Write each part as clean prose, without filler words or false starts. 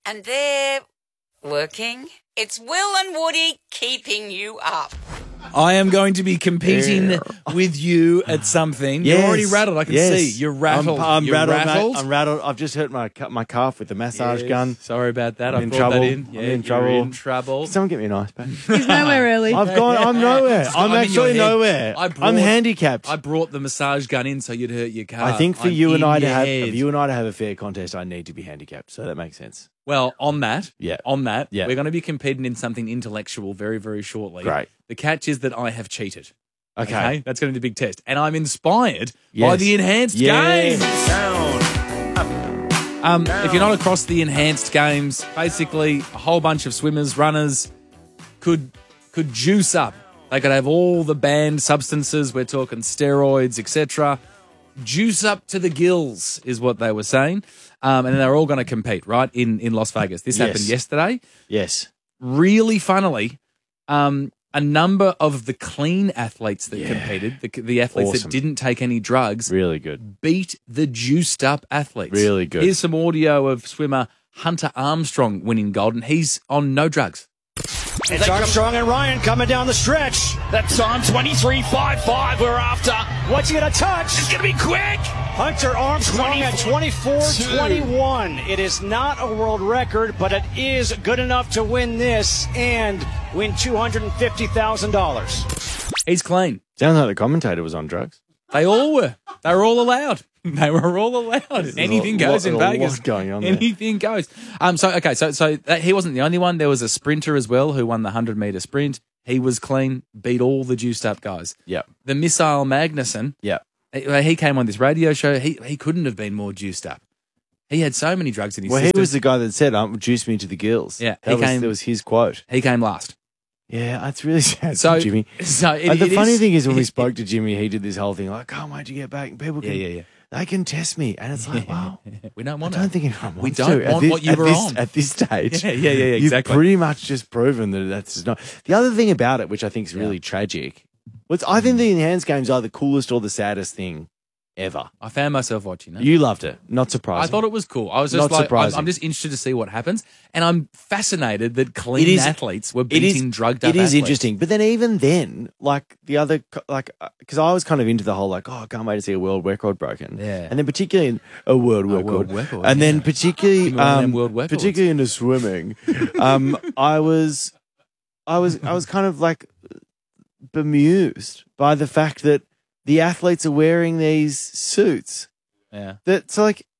And they're working. It's Will and Woody keeping you up. I am going to be competing with you at something. Yes. You're already rattled. I can see. You're rattled. I'm You're rattled, rattled. mate. I'm rattled. I've just hurt my calf with the massage gun. Sorry about that. I'm I in brought trouble. that in. I'm Yeah, in you're trouble. in trouble. Someone get me an ice pack. He's nowhere really. I'm nowhere. I'm in your actually head. nowhere. I'm handicapped. I brought the massage gun in so you'd hurt your calf. I think for I'm you and in I to your have head. a fair contest, I need to be handicapped. So that makes sense. Well, on that, Yeah. we're going to be competing in something intellectual very, very shortly. Great. The catch is that I have cheated. Okay. That's going to be the big test. And I'm inspired by Yes. the enhanced Yes. game. If you're not across the enhanced games, basically a whole bunch of swimmers, runners could juice up. They could have all the banned substances. We're talking steroids, etc. Juice up to the gills is what they were saying. And then they're all going to compete, right, in Las Vegas. This happened yesterday. Yes. Really funnily, a number of the clean athletes that competed, the athletes Awesome. that didn't take any drugs, Really good. beat the juiced up athletes. Really good. Here's some audio of swimmer Hunter Armstrong winning gold, and he's on no drugs. It's Armstrong and Ryan coming down the stretch. That time 23.55 we're after. What's he going to touch? It's going to be quick. Hunter Armstrong at 24.21. It is not a world record, but it is good enough to win this and win $250,000. He's clean. Sounds like the commentator was on drugs. They all were. They were all allowed. They were all allowed. Anything goes in Vegas. What's going on there? Anything goes. So he wasn't the only one. There was a sprinter as well who won the 100-meter sprint. He was clean, beat all the juiced up guys. Yep. The Missile Magnuson. Yep. He came on this radio show. He couldn't have been more juiced up. He had so many drugs in his Well, system. he was the guy that said, "Juice me to the gills." Yeah, that was his quote. He came last. Yeah, that's really sad, So Jimmy. So The funny thing is, when we spoke to Jimmy, he did this whole thing like, "Can't wait to get back." And people can, Yeah. they can test me, and it's like, wow. We don't want I don't it. think anyone wants We don't to. want what you were on. At this stage. Yeah, exactly. You've pretty much just proven that that's not. The other thing about it, which I think is really tragic, was I think the enhanced games are the coolest or the saddest thing ever. I found myself watching it. You loved it. Not surprising. I thought it was cool. I was just Not like, surprising. I'm just interested to see what happens. And I'm fascinated that clean athletes were beating drugged up It is athletes. interesting. But then even then, like the other, like, because I was kind of into the whole, like, I can't wait to see a world record broken. Yeah. And then particularly a world record. record, And then yeah. particularly, Give me one of them world records. particularly in the swimming, I was kind of like bemused by the fact that the athletes are wearing these suits Yeah. that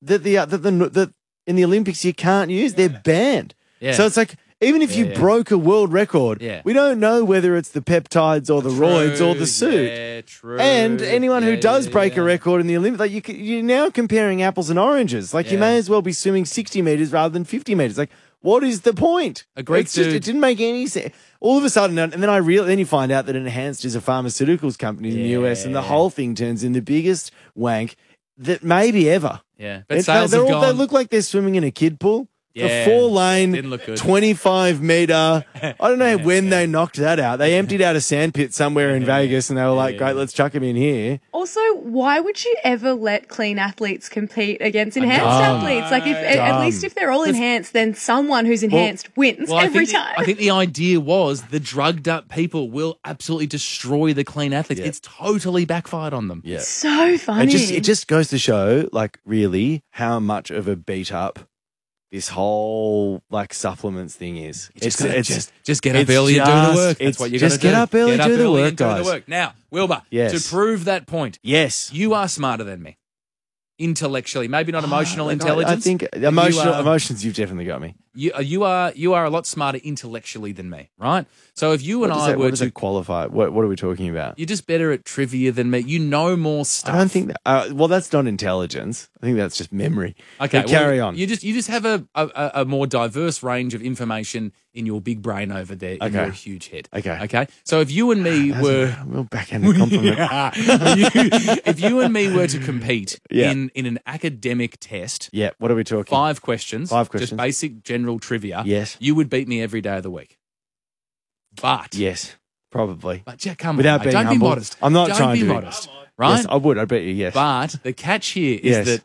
in the Olympics you can't use. They're banned. Yeah. So it's like even if you broke a world record, we don't know whether it's the peptides or the roids or the suit. Yeah, true. And anyone who does break a record in the Olympics, like you're now comparing apples and oranges. Like you may as well be swimming 60 meters rather than 50 meters. Like, what is the point? A Greek dude. It didn't make any sense. All of a sudden, and then then you find out that Enhanced is a pharmaceuticals company in the US, and the whole thing turns into the biggest wank that maybe ever. Yeah. But sales have They gone. look like they're swimming in a kid pool. Yeah. The 4-lane, Didn't look good. 25-meter. I don't know when they knocked that out. They emptied out a sandpit somewhere in Vegas, and they were like, great, let's chuck him in here. Also, why would you ever let clean athletes compete against enhanced athletes? Like, at least if they're all enhanced, then someone who's enhanced wins every time. I think the idea was the drugged up people will absolutely destroy the clean athletes. It's totally backfired on them. Yeah. So funny. It just goes to show, like, really how much of a beat up this whole like supplements thing is. Just get up early and do the work. That's what you got to do. Just get up early, do the work, and do guys. the work. Now, Wilbur, to prove that point, yes, you are smarter than me. Intellectually, maybe not emotional intelligence. I think emotions. You've definitely got me. You are a lot smarter intellectually than me, right? So if you and I were what does to it qualify? What are we talking about? you're just better at trivia than me. You know more stuff. I don't think that. Well, that's not intelligence. I think that's just memory. Okay, but carry on. You just have a more diverse range of information in your big brain over there in your huge head. Okay. So if you and me were a real backhanded compliment. if you and me were to compete in an academic test, what are we talking? 5 questions, just basic general trivia. Yes, you would beat me every day of the week. But yes, probably. But yeah, come Without on, being don't humble. be modest. I'm not don't trying be to be modest, right? Yes, I would. I bet you. Yes, But the catch here is that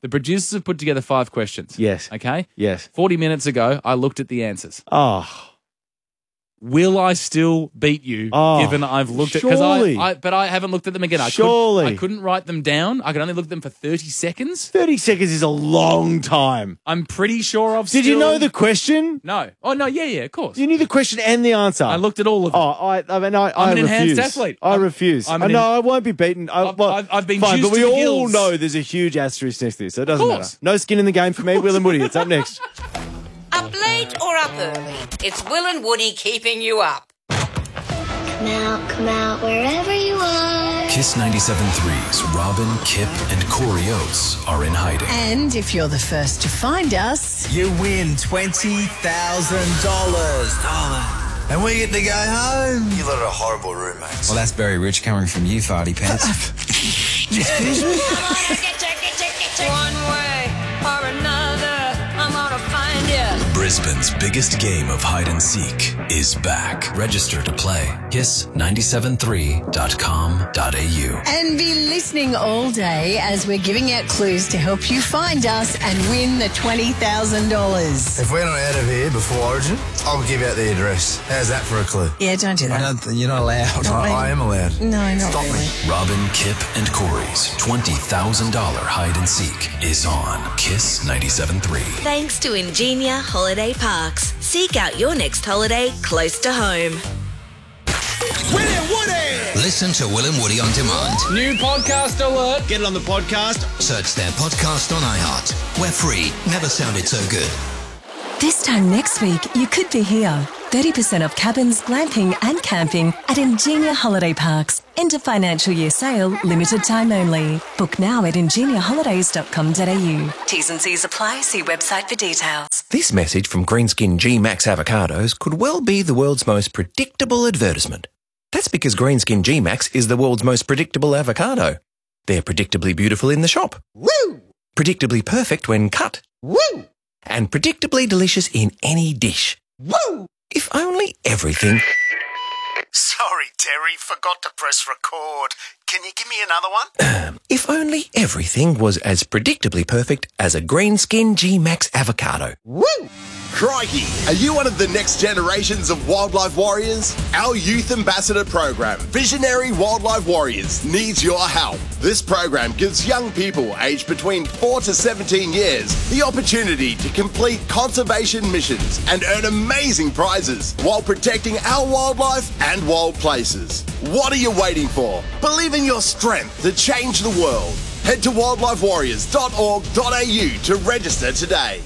The producers have put together 5 questions. Yes. Okay? Yes. 40 minutes ago, I looked at the answers. Oh. Will I still beat you given I've looked at... surely. But I haven't looked at them again. Surely. I couldn't write them down. I could only look at them for 30 seconds. 30 seconds is a long time. I'm pretty sure I've Did you know the question? No. Oh, no, yeah, of course. You knew the question and the answer. I looked at all of them. I mean, I I'm an refuse. enhanced athlete. I refuse. I won't be beaten. I've been fine, juiced but we to the all gills. know there's a huge asterisk next to this, so it doesn't Of matter. course. No skin in the game for me. Will and Woody. It's up next. Up late or up early, it's Will and Woody keeping you up. Come out, wherever you are. Kiss 97.3's Robin, Kip, and Corey Oates are in hiding. And if you're the first to find us, you win $20,000. And we get to go home. You lot are horrible roommates. Well, that's very rich coming from you, farty pants. excuse me? One way or another, I'm gonna find you. Brisbane's biggest game of hide and seek is back. Register to play. Kiss973.com.au. And be listening all day as we're giving out clues to help you find us and win the $20,000. If we're not out of here before Origin, I'll give out the address. How's that for a clue? Yeah, don't do that. You're not allowed. I am allowed. No, not Stop really. me. Robin, Kip, and Corey's $20,000 hide and seek is on Kiss 97.3. Thanks to Ingenia Holiday Parks. Seek out your next holiday close to home. Will and Woody! Listen to Will and Woody on demand. New podcast alert. Get it on the podcast. Search their podcast on iHeart. We're free. Never sounded so good. This time next week, you could be here. 30% off cabins, glamping and camping at Ingenia Holiday Parks. End of financial year sale, limited time only. Book now at ingeniaholidays.com.au. T's and C's apply. See website for details. This message from Greenskin G-Max avocados could well be the world's most predictable advertisement. That's because Greenskin G-Max is the world's most predictable avocado. They're predictably beautiful in the shop. Woo! Predictably perfect when cut. Woo! And predictably delicious in any dish. Woo! If only everything... Sorry, Terry, forgot to press record. Can you give me another one? If only everything was as predictably perfect as a Greenskin G-Max avocado. Woo! Crikey, are you one of the next generations of wildlife warriors? Our youth ambassador program, Visionary Wildlife Warriors, needs your help. This program gives young people aged between 4 to 17 years the opportunity to complete conservation missions and earn amazing prizes while protecting our wildlife and wild places. What are you waiting for? Believe in your strength to change the world. Head to wildlifewarriors.org.au to register today.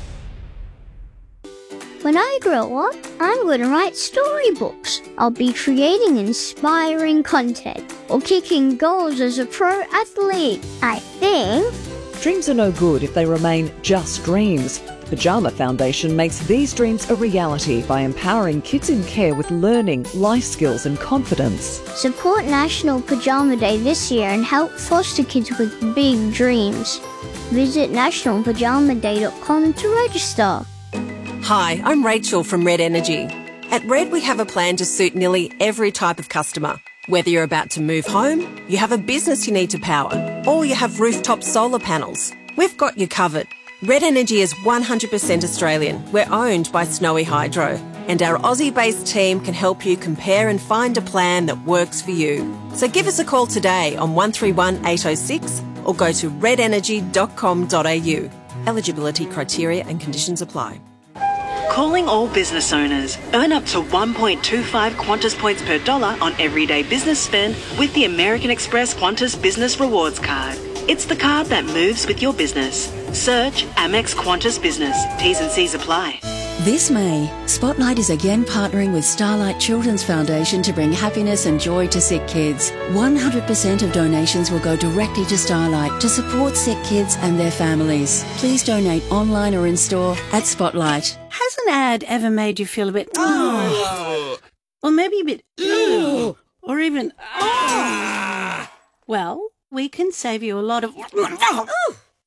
When I grow up, I'm going to write storybooks. I'll be creating inspiring content or kicking goals as a pro athlete. I think. Dreams are no good if they remain just dreams. Pajama Foundation makes these dreams a reality by empowering kids in care with learning, life skills and confidence. Support National Pajama Day this year and help foster kids with big dreams. Visit nationalpajamaday.com to register. Hi, I'm Rachel from Red Energy. At Red, we have a plan to suit nearly every type of customer. Whether you're about to move home, you have a business you need to power, or you have rooftop solar panels, we've got you covered. Red Energy is 100% Australian. We're owned by Snowy Hydro, and our Aussie-based team can help you compare and find a plan that works for you. So give us a call today on 131 806 or go to redenergy.com.au. Eligibility criteria and conditions apply. Calling all business owners. Earn up to 1.25 Qantas points per dollar on everyday business spend with the American Express Qantas Business Rewards Card. It's the card that moves with your business. Search Amex Qantas Business. T's and C's apply. This May, Spotlight is again partnering with Starlight Children's Foundation to bring happiness and joy to sick kids. 100% of donations will go directly to Starlight to support sick kids and their families. Please donate online or in store at Spotlight. Has an ad ever made you feel a bit, or maybe a bit, or even, Well, we can save you a lot of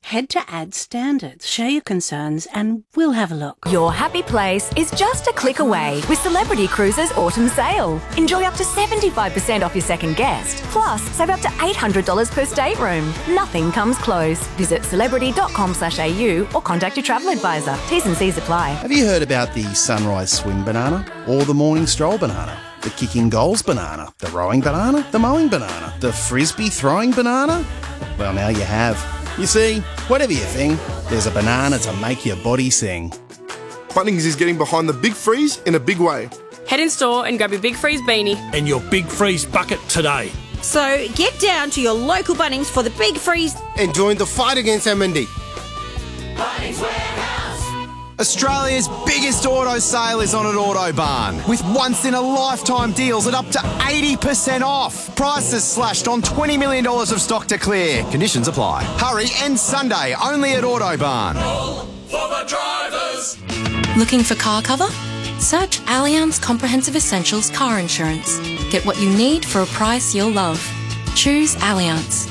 Head to Ad Standards, share your concerns, and we'll have a look. Your happy place is just a click away with Celebrity Cruises Autumn Sale. Enjoy up to 75% off your second guest. Plus, save up to $800 per stateroom. Nothing comes close. Visit celebrity.com/au or contact your travel advisor. T's and C's apply. Have you heard about the sunrise swing banana or the morning stroll banana? The kicking goals banana, the rowing banana, the mowing banana, the frisbee throwing banana? Well, now you have. You see, whatever you think, there's a banana to make your body sing. Bunnings is getting behind the Big Freeze in a big way. Head in store and grab your Big Freeze beanie. And your Big Freeze bucket today. So get down to your local Bunnings for the Big Freeze. And join the fight against MND. Bunnings Warehouse. Australia's biggest auto sale is on at Autobarn, with once-in-a-lifetime deals at up to 80% off. Prices slashed on $20 million of stock to clear. Conditions apply. Hurry, end Sunday, only at Autobarn. All for the drivers. Looking for car cover? Search Allianz Comprehensive Essentials Car Insurance. Get what you need for a price you'll love. Choose Allianz.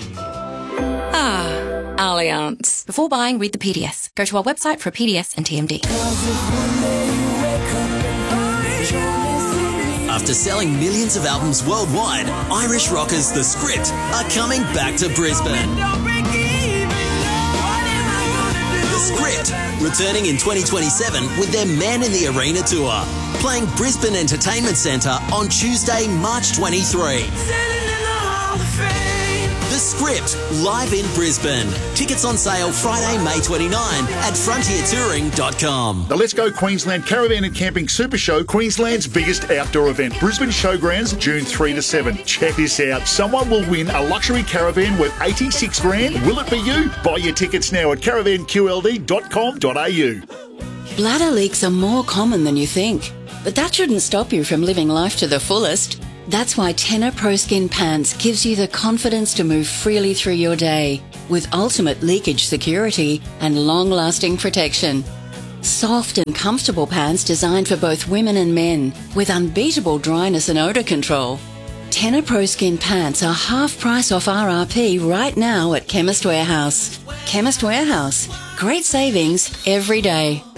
Allianz. Before buying, read the PDS. Go to our website for a PDS and TMD. After selling millions of albums worldwide, Irish rockers The Script are coming back to Brisbane. The Script, returning in 2027 with their Man in the Arena tour, playing Brisbane Entertainment Centre on Tuesday, March 23. The Script, live in Brisbane. Tickets on sale Friday, May 29 at frontiertouring.com. The Let's Go Queensland Caravan and Camping Super Show, Queensland's biggest outdoor event. Brisbane Showgrounds, June 3 to 7. Check this out. Someone will win a luxury caravan worth $86,000. Will it be you? Buy your tickets now at caravanqld.com.au. Bladder leaks are more common than you think, but that shouldn't stop you from living life to the fullest. That's why Tenor Pro Skin Pants gives you the confidence to move freely through your day with ultimate leakage security and long-lasting protection. Soft and comfortable pants designed for both women and men with unbeatable dryness and odour control. Tenor Pro Skin Pants are half price off RRP right now at Chemist Warehouse. Chemist Warehouse. Great savings every day.